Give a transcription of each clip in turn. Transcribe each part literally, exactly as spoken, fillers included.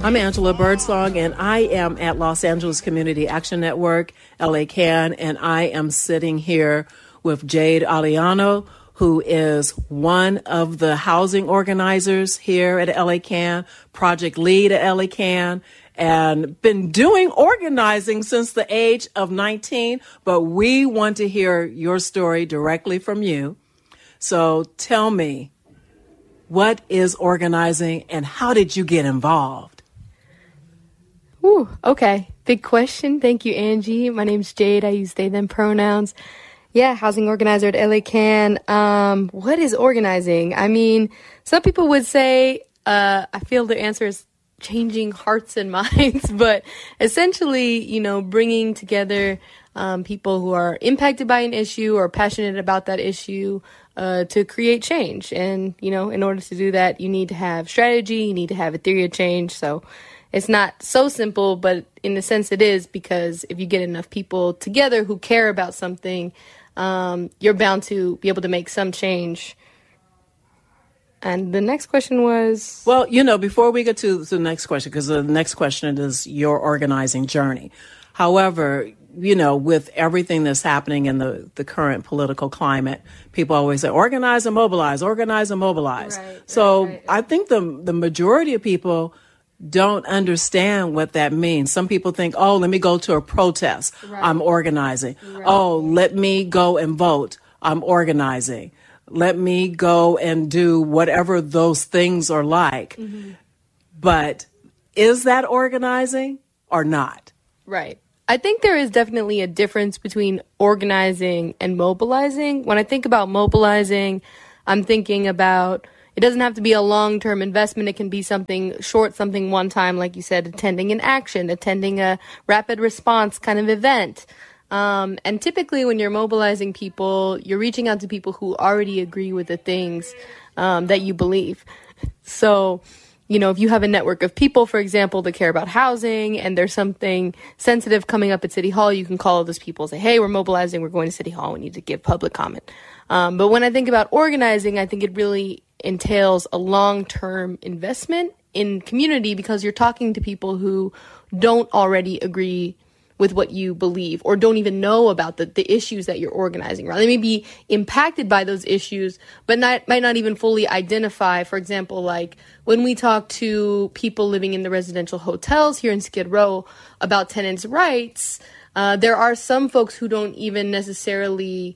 I'm Angela Birdsong, and I am at Los Angeles Community Action Network, L A CAN, and I am sitting here with Jade Aliano, who is one of the housing organizers here at L A CAN, project lead at L A CAN, and been doing organizing since the age of nineteen, but we want to hear your story directly from you. So tell me, what is organizing and how did you get involved? Ooh, okay. Big question. Thank you, Angie. My name's Jade. I use they, them pronouns. Yeah, housing organizer at L A CAN. Um, what is organizing? I mean, some people would say, uh, I feel the answer is changing hearts and minds, but essentially, you know, bringing together um, people who are impacted by an issue or passionate about that issue uh, to create change. And, you know, in order to do that, you need to have strategy, you need to have a theory of change. So it's not so simple, but in a sense it is, because if you get enough people together who care about something, um, you're bound to be able to make some change. And the next question was? Well, you know, before we get to the next question, because the next question is your organizing journey. However, you know, with everything that's happening in the, the current political climate, people always say, organize and mobilize, organize and mobilize. Right, so right, right. I think the the majority of people don't understand what that means. Some people think, oh, let me go to a protest. Right. I'm organizing. Right. Oh, let me go and vote. I'm organizing. Let me go and do whatever those things are like. Mm-hmm. But is that organizing or not? Right. I think there is definitely a difference between organizing and mobilizing. When I think about mobilizing, I'm thinking about, it doesn't have to be a long-term investment. It can be something short, something one time, like you said, attending an action, attending a rapid response kind of event. Um, and typically when you're mobilizing people, you're reaching out to people who already agree with the things um, that you believe. So, you know, if you have a network of people, for example, that care about housing and there's something sensitive coming up at City Hall, you can call those people and say, hey, we're mobilizing, we're going to City Hall, we need to give public comment. Um, but when I think about organizing, I think it really entails a long-term investment in community, because you're talking to people who don't already agree with what you believe or don't even know about the, the issues that you're organizing around. They may be impacted by those issues, but not, might not even fully identify. For example, like when we talk to people living in the residential hotels here in Skid Row about tenants' rights, uh, there are some folks who don't even necessarily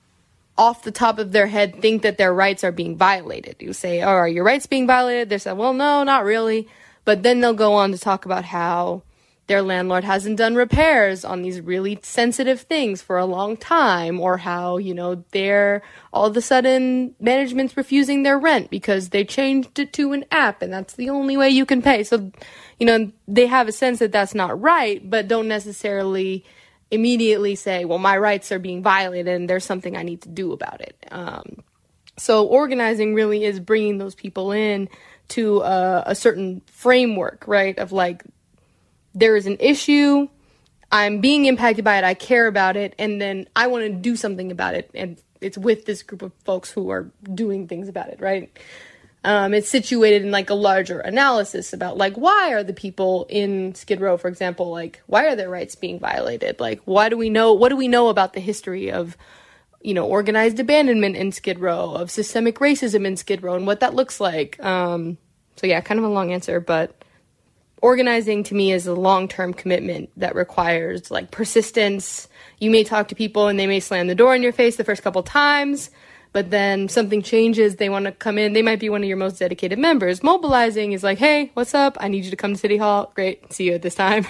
off the top of their head think that their rights are being violated. You say, oh, are your rights being violated? They say, well, no, not really. But then they'll go on to talk about how their landlord hasn't done repairs on these really sensitive things for a long time, or how, you know, they're all of a sudden management's refusing their rent because they changed it to an app and that's the only way you can pay. So, you know, they have a sense that that's not right, but don't necessarily immediately say, well, my rights are being violated and there's something I need to do about it. Um, so organizing really is bringing those people in to a, a certain framework, right, of like, there is an issue, I'm being impacted by it, I care about it, and then I want to do something about it, and it's with this group of folks who are doing things about it, right? Um, it's situated in like a larger analysis about like, why are the people in Skid Row, for example, like, why are their rights being violated? Like, why do we know, what do we know about the history of, you know, organized abandonment in Skid Row, of systemic racism in Skid Row, and what that looks like? Um, so yeah, kind of a long answer, but organizing to me is a long-term commitment that requires like persistence. You may talk to people and they may slam the door in your face the first couple times, but then something changes, they want to come in, they might be one of your most dedicated members. Mobilizing is like, hey, what's up? I need you to come to City Hall. Great, see you at this time.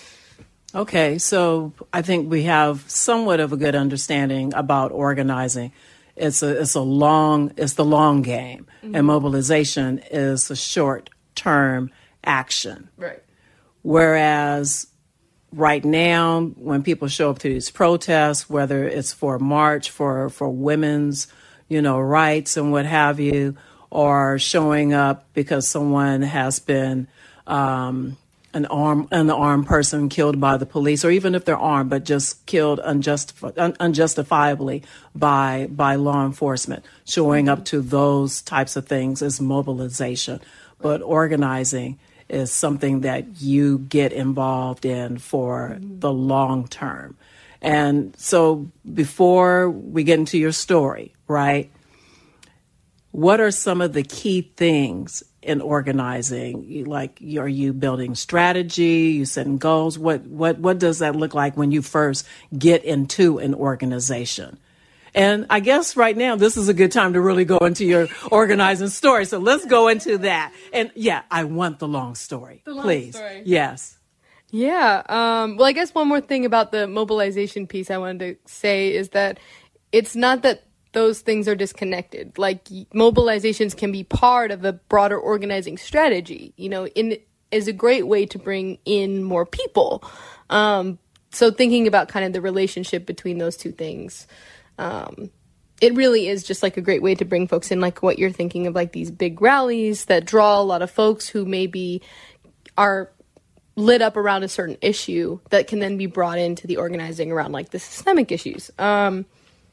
Okay, so I think we have somewhat of a good understanding about organizing. It's a it's a long it's the long game, mm-hmm. and mobilization is a short-term action. Right. Whereas right now, when people show up to these protests, whether it's for a march for, for women's, you know, rights and what have you, or showing up because someone has been um, an armed, an armed person killed by the police, or even if they're armed, but just killed unjustifi- un- unjustifiably by by law enforcement, showing up to those types of things is mobilization. But organizing is something that you get involved in for the long term. And so before we get into your story, right, what are some of the key things in organizing? Like, are you building strategy? You setting goals? What what what does that look like when you first get into an organization? And I guess right now this is a good time to really go into your organizing story. So let's go into that. And yeah, I want the long story, the long please. Story. Yes. Yeah. Um, well, I guess one more thing about the mobilization piece I wanted to say is that it's not that those things are disconnected. Like, mobilizations can be part of a broader organizing strategy, you know, in is a great way to bring in more people. Um, so thinking about kind of the relationship between those two things, um, it really is just like a great way to bring folks in, like what you're thinking of, like these big rallies that draw a lot of folks who maybe are lit up around a certain issue that can then be brought into the organizing around like the systemic issues. Um,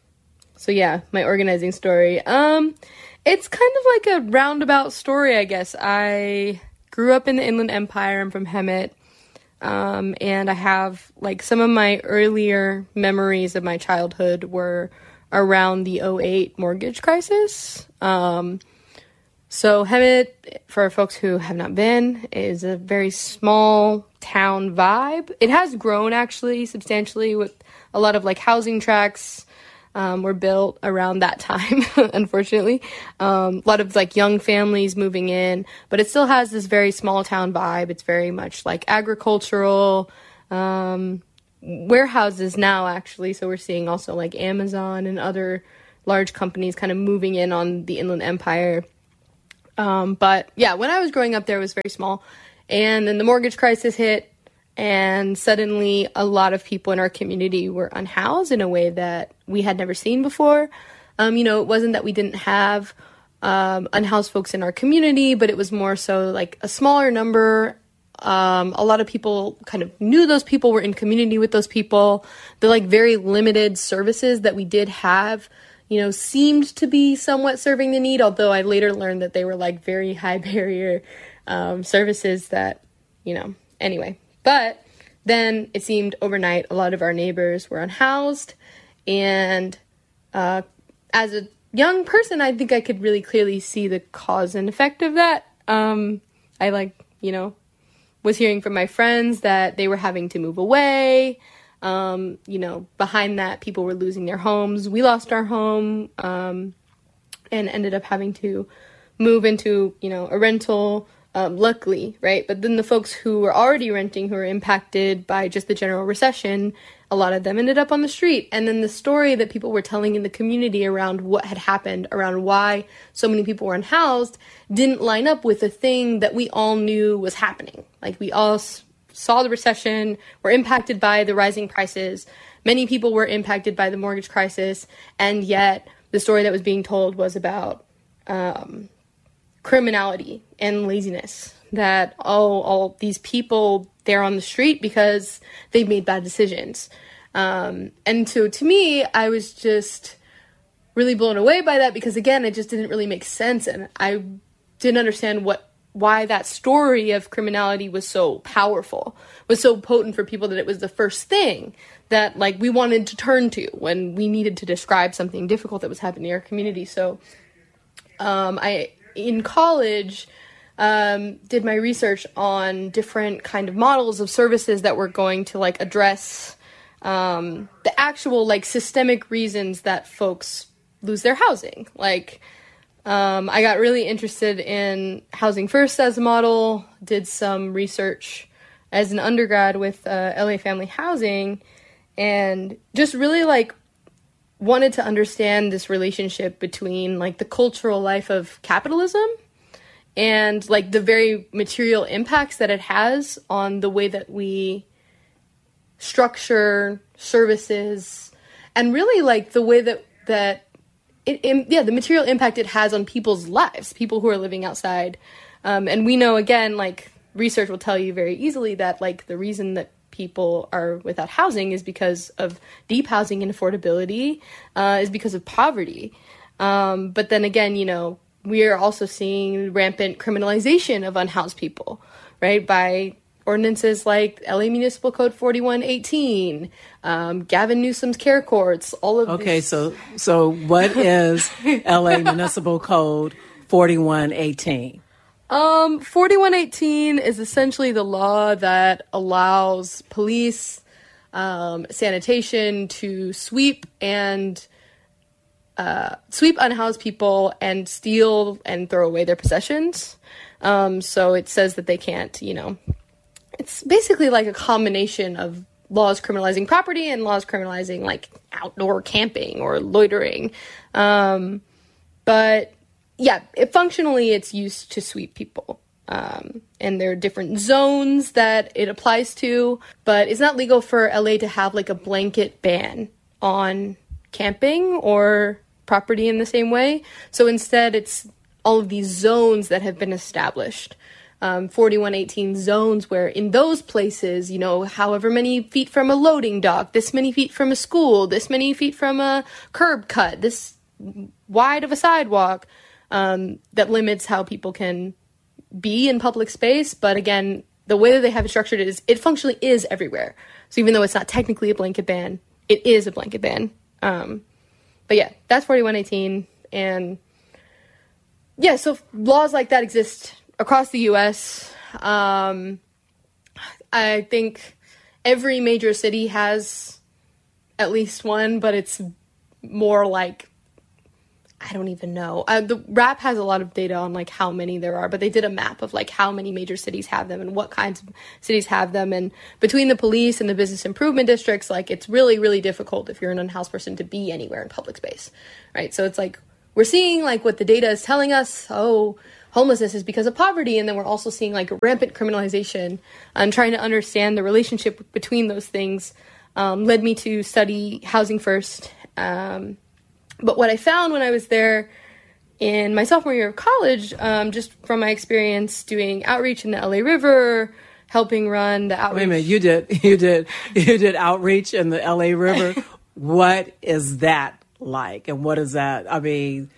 so yeah, my organizing story. Um, it's kind of like a roundabout story, I guess. I grew up in the Inland Empire. I'm from Hemet. Um, and I have like some of my earlier memories of my childhood were around the oh eight mortgage crisis. Um, So Hemet, for folks who have not been, is a very small town vibe. It has grown actually substantially with a lot of like housing tracts um, were built around that time, unfortunately. Um, a lot of like young families moving in, but it still has this very small town vibe. It's very much like agricultural, um, warehouses now actually. So we're seeing also like Amazon and other large companies kind of moving in on the Inland Empire. Um, but yeah, when I was growing up there, it was very small. And then the mortgage crisis hit, and suddenly a lot of people in our community were unhoused in a way that we had never seen before. Um, you know, it wasn't that we didn't have um, unhoused folks in our community, but it was more so like a smaller number. Um, a lot of people kind of knew those people, were in community with those people. The like very limited services that we did have, you know, seemed to be somewhat serving the need, although I later learned that they were like very high barrier um, services that, you know, anyway. But then it seemed overnight a lot of our neighbors were unhoused. And uh, as a young person, I think I could really clearly see the cause and effect of that. Um, I like, you know, was hearing from my friends that they were having to move away. Um, you know, behind that, people were losing their homes. We lost our home, um, and ended up having to move into, you know, a rental, um, luckily, right? But then the folks who were already renting, who were impacted by just the general recession, a lot of them ended up on the street. And then the story that people were telling in the community around what had happened, around why so many people were unhoused, didn't line up with the thing that we all knew was happening. Like, we all saw the recession, were impacted by the rising prices. Many people were impacted by the mortgage crisis, and yet the story that was being told was about um, criminality and laziness. That, oh, all these people, they're on the street because they've made bad decisions. Um, and so to me, I was just really blown away by that because, again, it just didn't really make sense, and I didn't understand what why that story of criminality was so powerful, was so potent for people, that it was the first thing that like we wanted to turn to when we needed to describe something difficult that was happening in our community. So um, I, in college, um, did my research on different kind of models of services that were going to like address um, the actual like systemic reasons that folks lose their housing. Like, Um, I got really interested in Housing First as a model, did some research as an undergrad with uh, L A Family Housing, and just really like wanted to understand this relationship between like the cultural life of capitalism and like the very material impacts that it has on the way that we structure services, and really like the way that that It, it, yeah, the material impact it has on people's lives, people who are living outside. Um, and we know, again, like, research will tell you very easily that, like, the reason that people are without housing is because of deep housing and affordability, uh, is because of poverty. Um, but then again, you know, we are also seeing rampant criminalization of unhoused people, right? By ordinances like L A Municipal Code forty-one eighteen, um, Gavin Newsom's care courts, all of Okay, this. so so what is L A Municipal Code forty-one eighteen? Um, forty-one eighteen is essentially the law that allows police, um, sanitation to sweep and uh, sweep unhoused people and steal and throw away their possessions. Um, so it says that they can't, you know, it's basically like a combination of laws criminalizing property and laws criminalizing like outdoor camping or loitering. Um, but yeah, it, functionally it's used to sweep people. Um, and there are different zones that it applies to, but it's not legal for L A to have like a blanket ban on camping or property in the same way. So instead it's all of these zones that have been established. Um, forty-one eighteen zones where in those places, you know, however many feet from a loading dock, this many feet from a school, this many feet from a curb cut, this wide of a sidewalk, um, that limits how people can be in public space. But again, the way that they have it structured is it functionally is everywhere. So even though it's not technically a blanket ban, it is a blanket ban. Um, but yeah, that's forty-one eighteen. And yeah, so laws like that exist across the U S. Um, I think every major city has at least one, but it's more like, I don't even know. Uh, the R A P has a lot of data on like how many there are, but they did a map of like how many major cities have them and what kinds of cities have them. And between the police and the business improvement districts, like it's really, really difficult if you're an unhoused person to be anywhere in public space, right? So it's like, we're seeing like what the data is telling us. Oh, homelessness is because of poverty. And then we're also seeing like rampant criminalization, and trying to understand the relationship between those things um, led me to study Housing First. Um, but what I found when I was there in my sophomore year of college, um, just from my experience doing outreach in the L A River, helping run the outreach. Wait a minute, you did, you did, you did outreach in the L A River. What is that like? And what is that? I mean,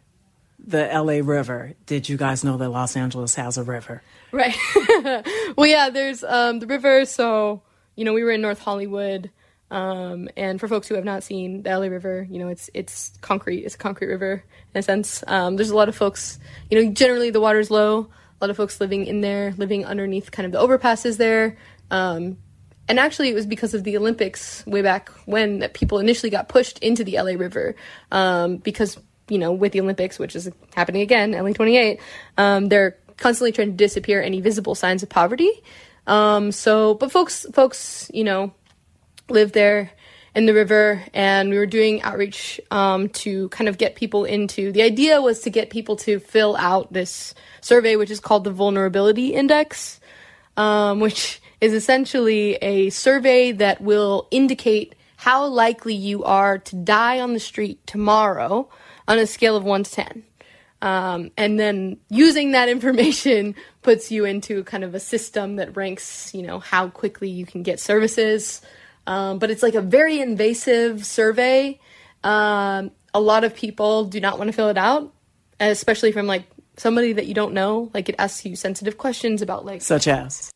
the L A River. Did you guys know that Los Angeles has a river? Right. Well, yeah, there's um, the river. So, you know, we were in North Hollywood. Um, and for folks who have not seen the L A River, you know, it's it's concrete. It's a concrete river in a sense. Um, there's a lot of folks, you know, generally the water's low. A lot of folks living in there, living underneath kind of the overpasses there. Um, and actually, it was because of the Olympics way back when that people initially got pushed into the L A River um, because, you know, with the Olympics, which is happening again, L A twenty-eight, um, they're constantly trying to disappear any visible signs of poverty. Um, so, but folks, folks, you know, live there in the river, and we were doing outreach um, to kind of get people into, the idea was to get people to fill out this survey, which is called the Vulnerability Index, um, which is essentially a survey that will indicate how likely you are to die on the street tomorrow on a scale of one to ten. Um, and then using that information puts you into kind of a system that ranks, you know, how quickly you can get services. Um, but it's like a very invasive survey. Um, a lot of people do not want to fill it out, especially from like somebody that you don't know. Like it asks you sensitive questions about like... Such as?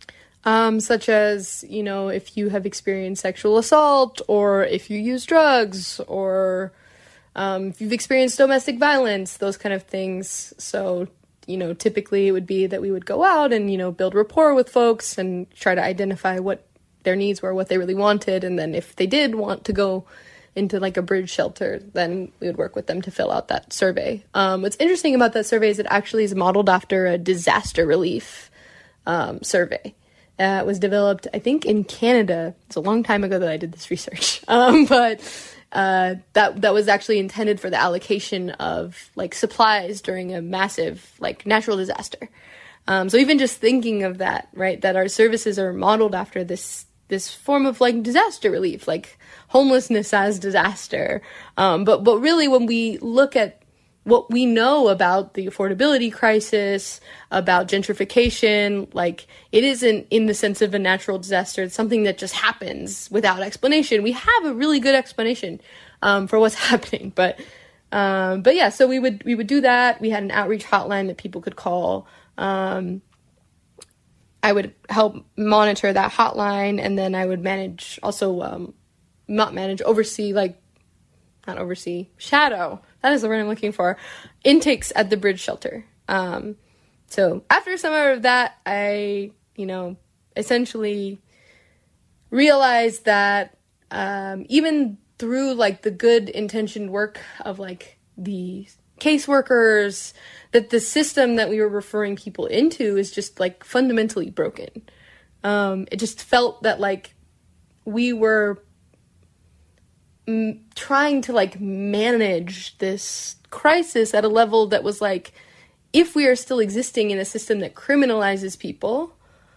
Um, such as, you know, if you have experienced sexual assault, or if you use drugs, or um, if you've experienced domestic violence, those kind of things. So, you know, typically it would be that we would go out and, you know, build rapport with folks and try to identify what their needs were, what they really wanted. And then if they did want to go into like a bridge shelter, then we would work with them to fill out that survey. Um, what's interesting about that survey is it actually is modeled after a disaster relief um, survey. Uh, it was developed, I think, in Canada. It's a long time ago that I did this research. Um, but uh, that that was actually intended for the allocation of like supplies during a massive like natural disaster. Um, so even just thinking of that, right, that our services are modeled after this this form of like disaster relief, like homelessness as disaster. Um, but but really, when we look at what we know about the affordability crisis, about gentrification, like it isn't in the sense of a natural disaster. It's something that just happens without explanation. We have a really good explanation um, for what's happening, but Um, but yeah, so we would we would do that. We had an outreach hotline that people could call. Um, I would help monitor that hotline, and then I would manage also um, not manage oversee like not oversee shadow. That is the word I'm looking for. Intakes at the Bridge shelter. Um, so after some of that, I you know essentially realized that um, even through like the good intentioned work of like the caseworkers, that the system that we were referring people into is just like fundamentally broken. Um, it just felt that like we were m- trying to like manage this crisis at a level that was like, if we are still existing in a system that criminalizes people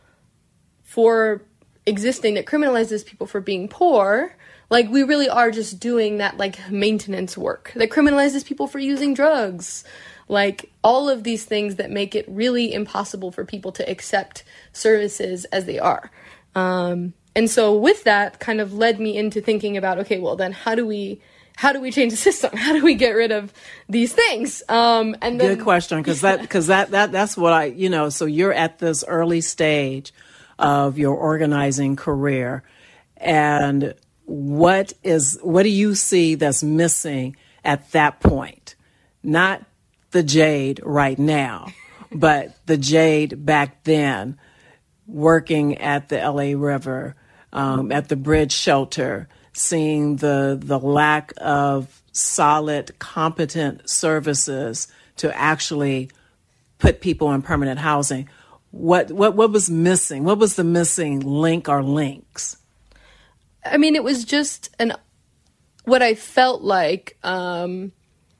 for existing, that criminalizes people for being poor, like, we really are just doing that, like, maintenance work that criminalizes people for using drugs. Like, all of these things that make it really impossible for people to accept services as they are. Um, and so with that kind of led me into thinking about, okay, well, then how do we, how do we change the system? How do we get rid of these things? Um, and then, good question, because that, because that, that, that's what I, you know, so you're at this early stage of your organizing career, and what is what do you see that's missing at that point? Not the Jade right now, but the Jade back then, working at the L A River, um, at the Bridge shelter, seeing the the lack of solid, competent services to actually put people in permanent housing. What what what was missing? What was the missing link or links? I mean, it was just an, what I felt like, um,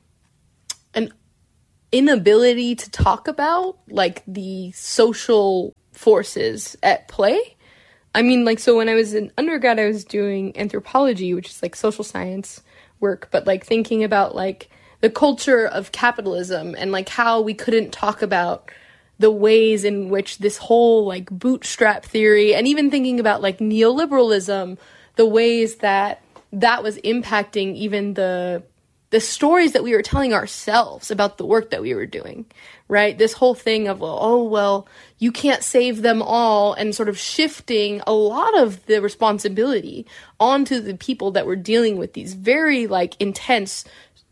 an inability to talk about, like, the social forces at play. I mean, like, so when I was in undergrad, I was doing anthropology, which is, like, social science work, but, like, thinking about, like, the culture of capitalism and, like, how we couldn't talk about the ways in which this whole, like, bootstrap theory, and even thinking about, like, neoliberalism, the ways that that was impacting even the the stories that we were telling ourselves about the work that we were doing, right? This whole thing of, well, oh, well, you can't save them all, and sort of shifting a lot of the responsibility onto the people that were dealing with these very, like, intense,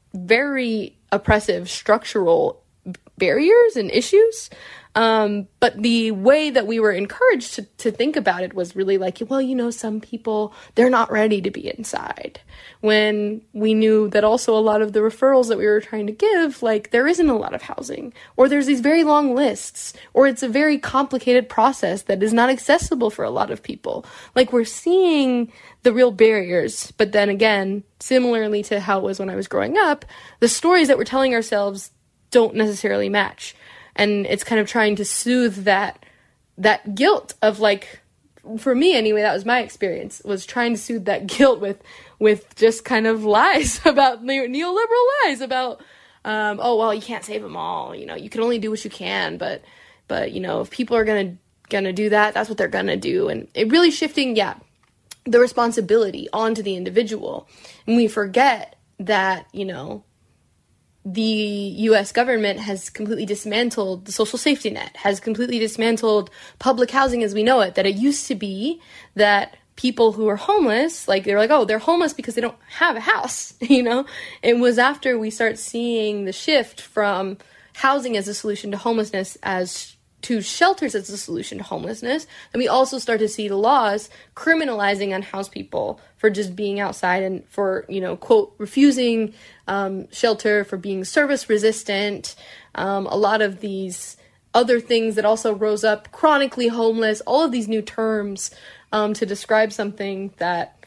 very oppressive structural barriers and issues. Um, but the way that we were encouraged to, to think about it was really like, well, you know, some people, they're not ready to be inside. When we knew that also a lot of the referrals that we were trying to give, like, there isn't a lot of housing, or there's these very long lists, or it's a very complicated process that is not accessible for a lot of people. Like, we're seeing the real barriers, but then again, similarly to how it was when I was growing up, the stories that we're telling ourselves don't necessarily match. And it's kind of trying to soothe that that guilt of, like, for me anyway, that was my experience, was trying to soothe that guilt with with just kind of lies about neoliberal lies about, um, oh, well, you can't save them all. You know, you can only do what you can. But, but you know, if people are going to gonna do that, that's what they're going to do. And it really shifting, yeah, the responsibility onto the individual. And we forget that, you know, the U S government has completely dismantled the social safety net, has completely dismantled public housing as we know it, that it used to be that people who are homeless, like, they're like, oh, they're homeless because they don't have a house, you know? It was after we start seeing the shift from housing as a solution to homelessness as to shelters as a solution to homelessness, and we also start to see the laws criminalizing unhoused people for just being outside and for, you know, quote, refusing um, shelter, for being service resistant, um, a lot of these other things that also rose up, chronically homeless, all of these new terms um, to describe something that,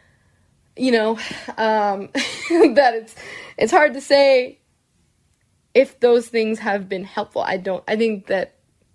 you know, um, that it's it's hard to say if those things have been helpful. I don't, I think that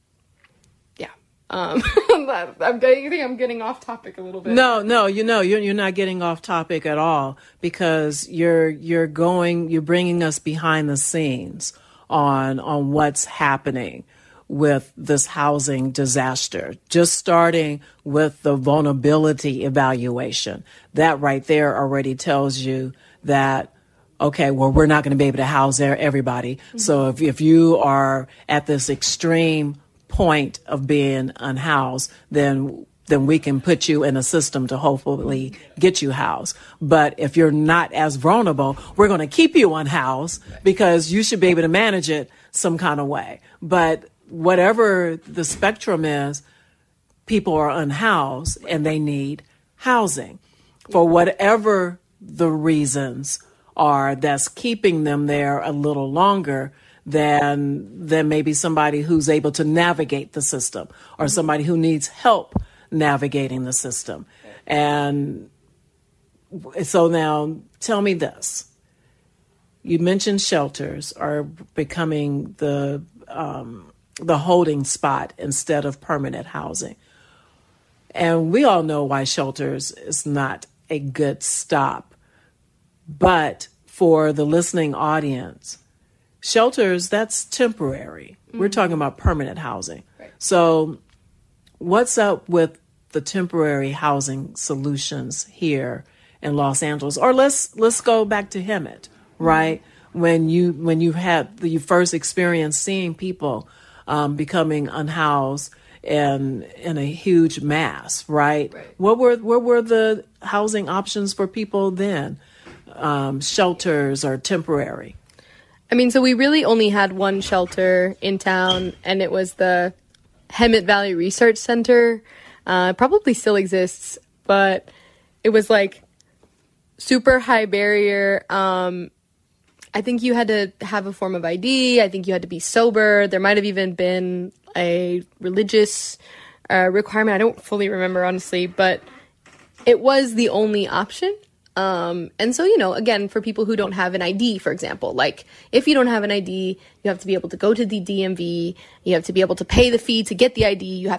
Um, I'm getting, I think I'm getting off topic a little bit. No, no, you know, you're, you're not getting off topic at all, because you're, you're going, you're bringing us behind the scenes on, on what's happening with this housing disaster. Just starting with the vulnerability evaluation. That right there already tells you that okay, well, we're not going to be able to house everybody. Mm-hmm. So if, if you are at this extreme point of being unhoused, then then we can put you in a system to hopefully get you housed. But if you're not as vulnerable, we're going to keep you unhoused because you should be able to manage it some kind of way. But whatever the spectrum is, people are unhoused and they need housing for whatever the reasons are that's keeping them there a little longer than, than maybe somebody who's able to navigate the system or somebody who needs help navigating the system. And so now tell me this. You mentioned shelters are becoming the um, the holding spot instead of permanent housing. And we all know why shelters is not a good stop. But for the listening audience, shelters, that's temporary. Mm-hmm. We're talking about permanent housing. Right. So what's up with the temporary housing solutions here in Los Angeles? Or let's let's go back to Hemet, right? Mm-hmm. When you when you had you first experienced seeing people um, becoming unhoused in in a huge mass, right? right? What were what were the housing options for people then? Um, shelters or temporary? I mean, so we really only had one shelter in town, and it was the Hemet Valley Research Center. Uh, probably still exists, but it was like super high barrier. Um, I think you had to have a form of I D. I think you had to be sober. There might have even been a religious uh, requirement. I don't fully remember, honestly, but it was the only option. Um, and so, you know, again, for people who don't have an I D, for example, like if you don't have an I D, you have to be able to go to the D M V, you have to be able to pay the fee to get the I D, you have